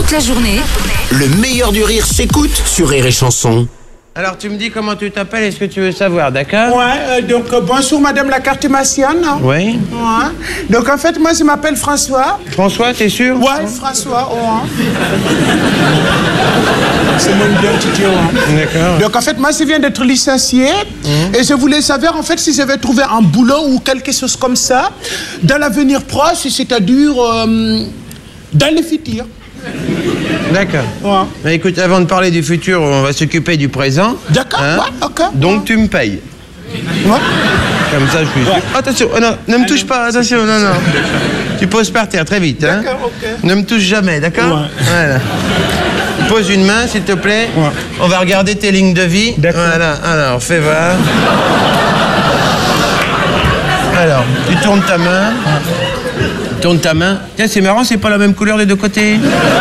Toute la journée, Le meilleur du rire s'écoute sur Rire et Chanson. Alors, tu me dis comment tu t'appelles et ce que tu veux savoir, d'accord? Ouais, donc bonjour madame la cartomancienne. Oui. Ouais. Donc en fait, moi je m'appelle François. François, t'es sûr? Ouais, François, ouais. C'est mon identité, ouais. D'accord. Donc en fait, moi je viens d'être licencié et je voulais savoir en fait si je vais trouver un boulot ou quelque chose comme ça dans l'avenir proche, c'est-à-dire dans le futur. D'accord. Ouais. Mais écoute, avant de parler du futur, on va s'occuper du présent. D'accord, ouais, ok. Donc, tu me payes. Ouais. Comme ça, je suis sûr. Attention, oh non, ne me touche pas, attention, non, non. Tu poses par terre, très vite, hein. D'accord, ok. Ne me touche jamais, d'accord? Ouais. Voilà. Pose une main, s'il te plaît. Ouais. On va regarder tes lignes de vie. D'accord. Voilà, alors, fais voir. Alors, tu tournes ta main. Tourne ta main. Tiens, c'est marrant, c'est pas la même couleur des deux côtés.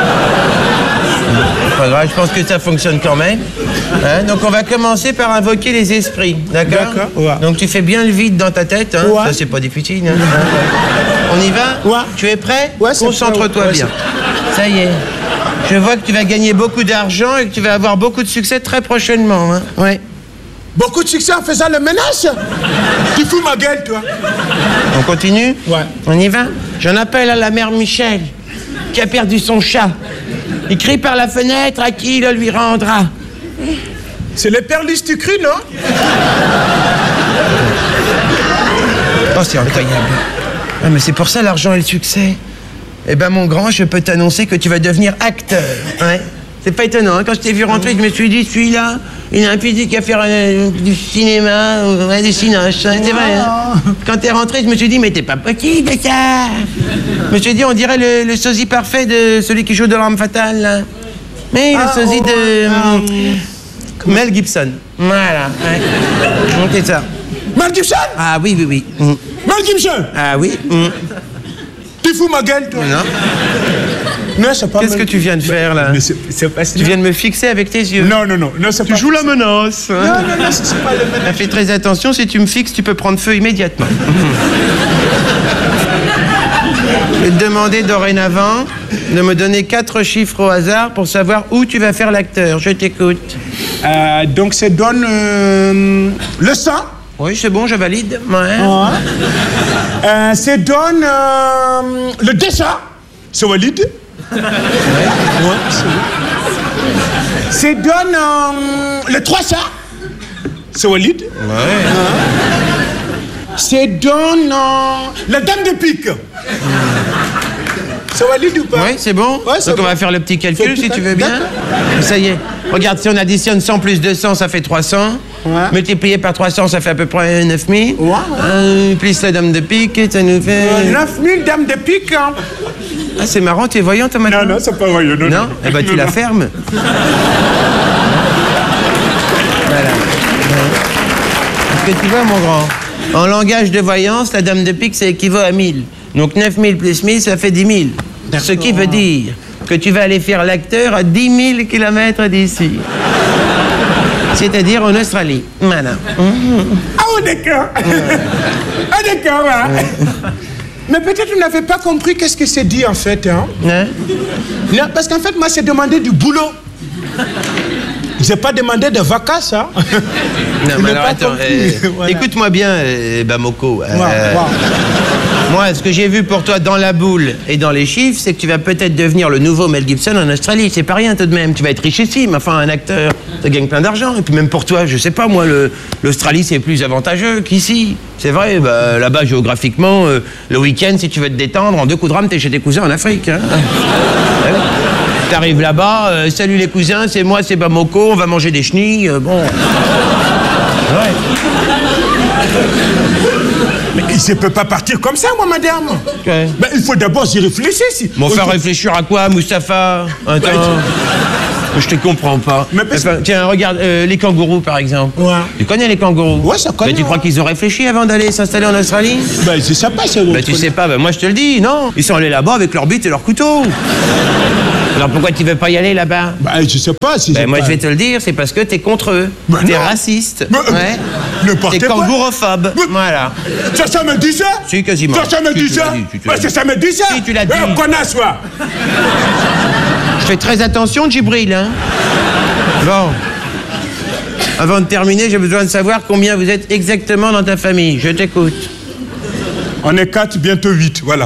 Pas grave, je pense que ça fonctionne quand même. Hein, donc on va commencer par invoquer les esprits, d'accord? D'accord, ouais. Donc tu fais bien le vide dans ta tête, hein? Ouais. Ça c'est pas difficile. Hein? On y va? Ouais. Tu es prêt? Ouais, c'est concentre-toi prêt, ouais. bien. Ça y est. Je vois que tu vas gagner beaucoup d'argent et que tu vas avoir beaucoup de succès très prochainement. Hein? Ouais. Beaucoup de succès en faisant le ménage. Tu fous ma gueule, toi. On continue? Ouais. On y va? J'en appelle à la mère Michel, qui a perdu son chat. Il crie par la fenêtre à qui il le lui rendra. C'est les perlis du cru, non? Oh, c'est incroyable. Ah, mais c'est pour ça l'argent et le succès. Eh ben, mon grand, je peux t'annoncer que tu vas devenir acteur. Ouais. C'est pas étonnant, hein? Quand je t'ai vu rentrer, je me suis dit, celui-là, il a un physique à faire du cinéma, ouais, des cinoches, hein, c'est vrai. Hein? Quand t'es rentré, je me suis dit, mais t'es pas possible, ça. Je me suis dit, on dirait le sosie parfait de celui qui joue de l'Arme Fatale, là. Mais le sosie de Mel Gibson. Voilà, ouais. C'est ça. Mel Gibson? Ah oui, oui, oui. Mel Gibson? Ah oui. Tu fous ma gueule, toi? Non. Non, c'est pas Qu'est-ce que tu viens de faire, là? Mais c'est pas ça. Tu viens de me fixer avec tes yeux. Non, c'est pas... Tu joues la menace. Hein? Non, c'est pas le ménage. Fais très attention, si tu me fixes, tu peux prendre feu immédiatement. Je vais te demander dorénavant de me donner 4 chiffres au hasard pour savoir où tu vas faire l'acteur. Je t'écoute. Donc, c'est donne le sang. Oui, c'est bon, je valide. Ouais. C'est donne le dessin. C'est valide. Ouais, c'est bon. C'est donne le 300. C'est valide. Ouais. C'est donne la dame de pique. C'est valide ou pas? Oui, c'est bon. Ouais, c'est donc on bon. va faire le petit calcul, si tu veux bien. D'accord. Ça y est. Regarde, si on additionne 100 plus 200, ça fait 300. Ouais. Multiplié par 300, ça fait à peu près 9000. Ouais. Plus la dame de pique, ça nous fait... 9000 dames de pique. Hein. Ah, c'est marrant, tu es voyant, toi, maintenant? Non, c'est pas vrai. Non? Eh ben, tu la fermes. Voilà. Est-ce que tu vois, mon grand? En langage de voyance, la dame de pique, ça équivaut à 1000. Donc 9000 plus 1000, ça fait 10 000. Ce qui veut dire que tu vas aller faire l'acteur à 10 000 kilomètres d'ici. C'est-à-dire en Australie. Voilà. Ah, oh, d'accord. Ah, d'accord, ouais. Mais peut-être vous n'avez pas compris qu'est-ce que c'est dit, en fait. Hein? Hein? Non, parce qu'en fait, moi, j'ai demandé du boulot. J'ai pas demandé de vacances, hein. Non, mais alors, attends. Voilà. Écoute-moi bien, Bamoko. Wow. Moi, ce que j'ai vu pour toi dans la boule et dans les chiffres, c'est que tu vas peut-être devenir le nouveau Mel Gibson en Australie. C'est pas rien tout de même. Tu vas être richissime. Enfin, un acteur, ça gagne plein d'argent. Et puis même pour toi, je sais pas, moi, l'Australie, c'est plus avantageux qu'ici. C'est vrai, bah, là-bas, géographiquement, le week-end, si tu veux te détendre, en 2 coups de rame, t'es chez tes cousins en Afrique. Hein. Ouais. T'arrives là-bas, salut les cousins, c'est moi, c'est Bamoko, on va manger des chenilles, bon... Ouais. Mais il ne peut pas partir comme ça, moi, madame. Okay. Ben, il faut d'abord y réfléchir. Si... M'en faire réfléchir à quoi, Mustapha? Attends... Je te comprends pas. Mais parce... enfin, tiens, regarde, les kangourous, par exemple. Ouais. Tu connais les kangourous? Ouais, ça connaît. Mais tu crois qu'ils ont réfléchi avant d'aller s'installer en Australie? Ben, je sais pas, c'est... Ben, tu sais pas, ben, moi, je te le dis, non. Ils sont allés là-bas avec leur bite et leur couteau. Alors, pourquoi tu veux pas y aller, là-bas? Ben, je sais pas si... Ben, moi, pas... je vais te le dire, c'est parce que t'es contre eux. Ben, t'es non. raciste. Ben, ouais. N'importe T'es quoi. kangourophobe. Ben, Voilà. Ça me dit ça? Si, quasiment. Ça me Si, dit tu ça? l'as dit, tu Ben, l'as dit. ça me dit ça? Si, tu l'as dit. Connasse, toi. Fais très attention, Djibril, hein. Bon. Avant de terminer, j'ai besoin de savoir combien vous êtes exactement dans ta famille. Je t'écoute. On est 4, bientôt 8, voilà.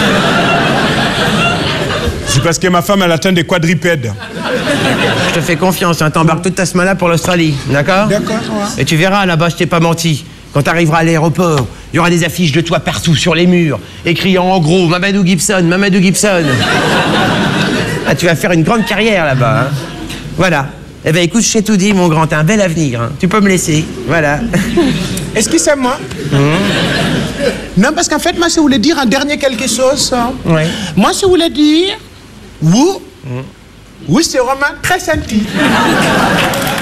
C'est parce que ma femme, elle atteint des quadripèdes. Je te fais confiance, hein. T'embarques toute ta semaine là pour l'Australie, d'accord? D'accord, ouais. Et tu verras, là-bas, je t'ai pas menti. Quand t'arriveras à l'aéroport, il y aura des affiches de toi partout sur les murs, écrits en gros, Mamadou Gibson, Mamadou Gibson. Ah, tu vas faire une grande carrière là-bas, hein. Voilà. Eh ben écoute, je t'ai tout dit, mon grand, t'as un bel avenir, hein. Tu peux me laisser, voilà. Excusez-moi. Non, parce qu'en fait, moi, je voulais dire un dernier quelque chose. Hein. Ouais. Moi, je voulais dire... Oui, c'est vraiment très senti.